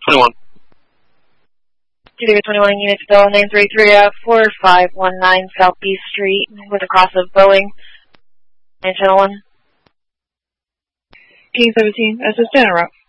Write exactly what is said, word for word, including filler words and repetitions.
twenty-one. David twenty-one, unit to Bell nine three three at four five one nine Southeast Street with a cross of Boeing and Channel one. King seventeen, assist interrupt.